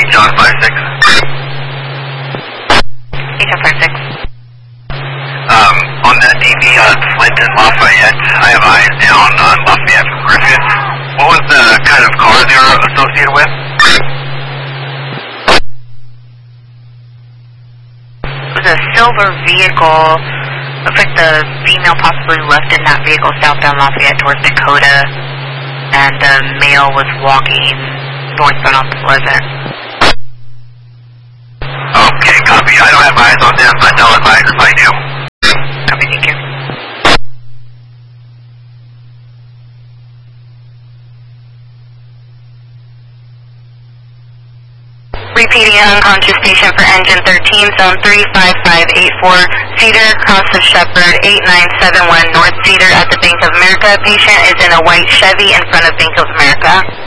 John 56. John 56. On that DV on Flint and Lafayette, I have eyes down on Lafayette from Griffith. What was the kind of car they were associated with? It was a silver vehicle. Looks like the female possibly left in that vehicle southbound Lafayette towards Dakota, and the male was walking northbound on Pleasant. Okay, copy. I don't have eyes on them, but I'll advise if I do. Copy, thank you. Repeating an unconscious patient for engine 13, zone 35584, Cedar, cross of Shepherd, 8971 North Cedar at the Bank of America. Patient is in a white Chevy in front of Bank of America.